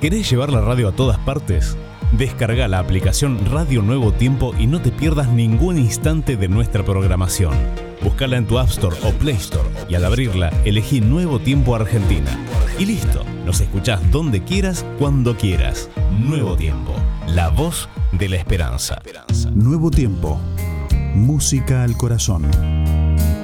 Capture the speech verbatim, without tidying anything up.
¿Querés llevar la radio a todas partes? Descarga la aplicación Radio Nuevo Tiempo y no te pierdas ningún instante de nuestra programación. Búscala en tu App Store o Play Store y al abrirla elegí Nuevo Tiempo Argentina. Y listo, nos escuchás donde quieras, cuando quieras. Nuevo Tiempo, la voz de la esperanza. Nuevo Tiempo, música al corazón.